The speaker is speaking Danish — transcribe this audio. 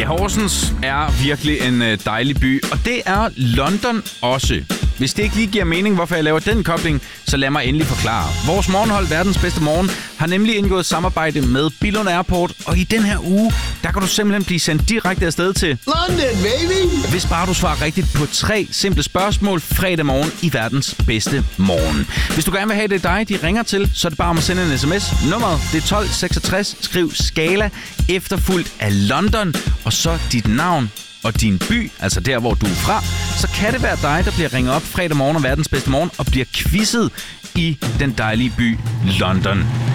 Ja, Horsens er virkelig en dejlig by, og det er London også. Hvis det ikke lige giver mening, hvorfor jeg laver den kobling, så lad mig endelig forklare. Vores morgenhold, verdens bedste morgen, har nemlig indgået samarbejde med Billund Airport, og i den her uge, der kan du simpelthen blive sendt direkte afsted til London, baby! Hvis bare du svarer rigtigt på 3 simple spørgsmål fredag morgen i verdens bedste morgen. Hvis du gerne vil have det dig, de ringer til, så er det bare om at sende en sms. Nummeret det er 1266, skriv Skala, efterfulgt af London, og så dit navn og din by, altså der, hvor du er fra, så kan det være dig, der bliver ringet op fredag morgen og verdens bedste morgen og bliver quizzet i den dejlige by London.